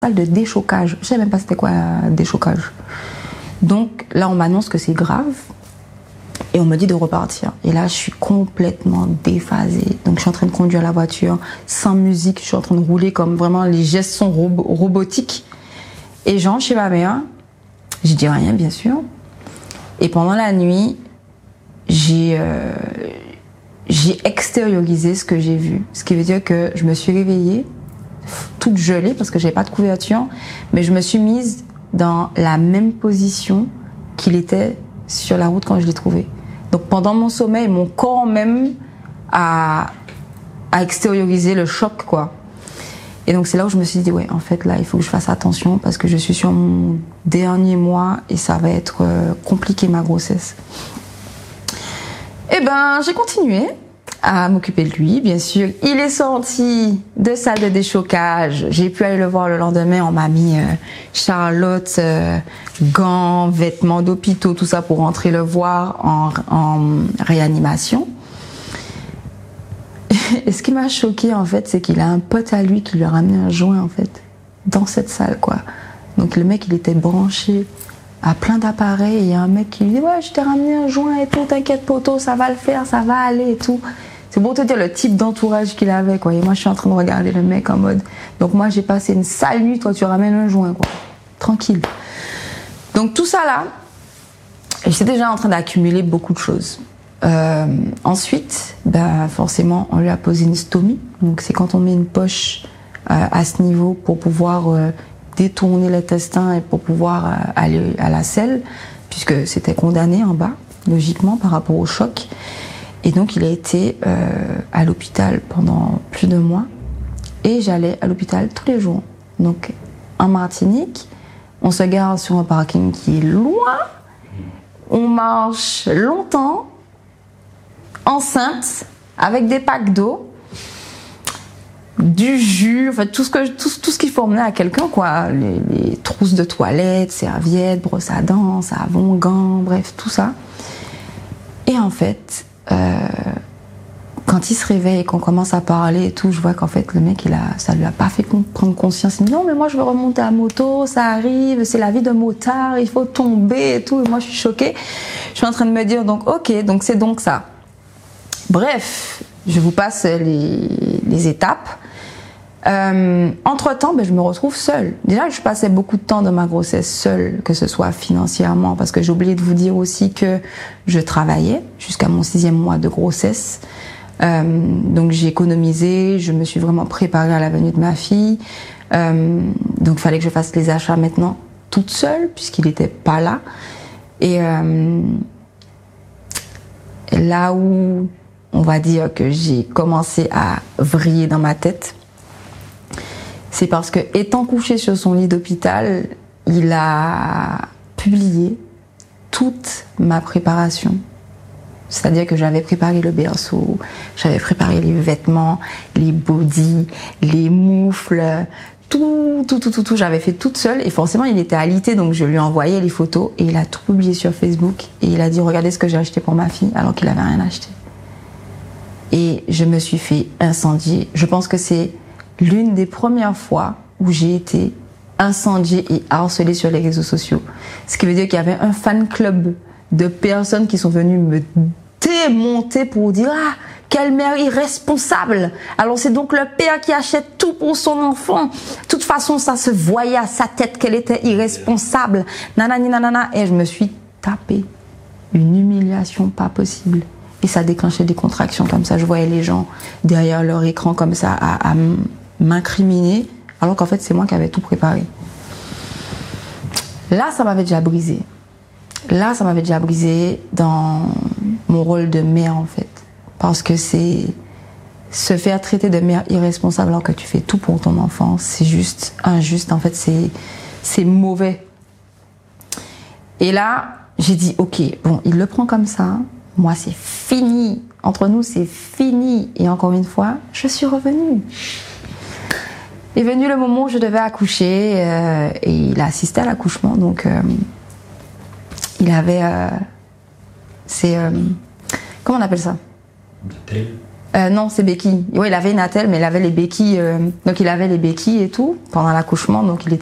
salle de déchocage. Je ne savais même pas c'était quoi déchocage. Donc là, on m'annonce que c'est grave et on me dit de repartir. Et là, je suis complètement déphasée. Donc je suis en train de conduire la voiture sans musique. Je suis en train de rouler comme vraiment les gestes sont robotiques. Et j'entre chez ma mère. Je dis rien, bien sûr. Et pendant la nuit, j'ai extériorisé ce que j'ai vu. Ce qui veut dire que je me suis réveillée toute gelée parce que j'avais pas de couverture, mais je me suis mise dans la même position qu'il était sur la route quand je l'ai trouvé. Donc pendant mon sommeil, mon corps même a extériorisé le choc, quoi. Et donc c'est là où je me suis dit, ouais, en fait là, il faut que je fasse attention parce que je suis sur mon dernier mois et ça va être compliqué ma grossesse. Eh ben, j'ai continué à m'occuper de lui, bien sûr. Il est sorti de salle de déchocage. J'ai pu aller le voir le lendemain. On m'a mis Charlotte, gants, vêtements d'hôpitaux, tout ça pour rentrer le voir en réanimation. Et ce qui m'a choqué en fait, c'est qu'il a un pote à lui qui lui a ramené un joint en fait dans cette salle, quoi. Donc le mec, il était branché à plein d'appareils. Et il y a un mec qui lui dit, ouais, je t'ai ramené un joint et tout, t'inquiète poto, ça va le faire, ça va aller et tout. C'est pour te dire le type d'entourage qu'il avait, quoi. Et moi, je suis en train de regarder le mec en mode, donc moi, j'ai passé une sale nuit, toi, tu ramènes un joint, quoi. Tranquille. Donc tout ça là, j'étais déjà en train d'accumuler beaucoup de choses. Ensuite, ben, forcément, on lui a posé une stomie. Donc c'est quand on met une poche à ce niveau pour pouvoir détourner l'intestin et pour pouvoir aller à la selle, puisque c'était condamné en bas, logiquement, par rapport au choc. Et donc il a été à l'hôpital pendant plus de mois. Et j'allais à l'hôpital tous les jours. Donc en Martinique, on se gare sur un parking qui est loin. On marche longtemps, enceinte, avec des packs d'eau, du jus, enfin tout ce qu'il faut emmener à quelqu'un, quoi. Les trousses de toilette, serviettes, brosse à dents, savon, gants, bref, tout ça. Et en fait, quand il se réveille et qu'on commence à parler et tout, je vois qu'en fait le mec, ça lui a pas fait prendre conscience. Il me dit non mais moi je veux remonter à moto, ça arrive, c'est la vie de motard, il faut tomber et tout. Et moi je suis choquée. Je suis en train de me dire donc ok, donc c'est donc ça. Bref, je vous passe les étapes. Entre-temps, ben, je me retrouve seule. Déjà, je passais beaucoup de temps dans ma grossesse seule, que ce soit financièrement, parce que j'ai oublié de vous dire aussi que je travaillais jusqu'à mon 6e mois de grossesse. Donc j'ai économisé, je me suis vraiment préparée à la venue de ma fille. Donc il fallait que je fasse les achats maintenant toute seule, puisqu'il n'était pas là. Et là où on va dire que j'ai commencé à vriller dans ma tête, c'est parce que, étant couché sur son lit d'hôpital, il a publié toute ma préparation. C'est-à-dire que j'avais préparé le berceau, j'avais préparé les vêtements, les bodys, les moufles, tout, j'avais fait toute seule. Et forcément, il était alité, donc je lui ai envoyé les photos et il a tout publié sur Facebook. Et il a dit, regardez ce que j'ai acheté pour ma fille, alors qu'il n'avait rien acheté. Et je me suis fait incendier. Je pense que c'est l'une des premières fois où j'ai été incendiée et harcelée sur les réseaux sociaux. Ce qui veut dire qu'il y avait un fan club de personnes qui sont venues me démonter pour dire « Ah, quelle mère irresponsable! Alors c'est donc le père qui achète tout pour son enfant. De toute façon, ça se voyait à sa tête qu'elle était irresponsable. Nanani nanana. » Et je me suis tapé une humiliation pas possible. Et ça déclenchait des contractions comme ça. Je voyais les gens derrière leur écran comme ça à m'incriminer, alors qu'en fait c'est moi qui avais tout préparé. Là, ça m'avait déjà brisé. Là, ça m'avait déjà brisé dans mon rôle de mère en fait. Parce que c'est se faire traiter de mère irresponsable alors que tu fais tout pour ton enfant, c'est juste injuste. En fait, c'est mauvais. Et là, j'ai dit ok, bon, il le prend comme ça. Moi, c'est fini. Entre nous, c'est fini. Et encore une fois, je suis revenue. Est venu le moment où je devais accoucher et il a assisté à l'accouchement. Donc, il avait... comment on appelle ça? Non, c'est béquilles. Oui, il avait une attelle, mais il avait les béquilles. Donc il avait les béquilles et tout pendant l'accouchement, donc il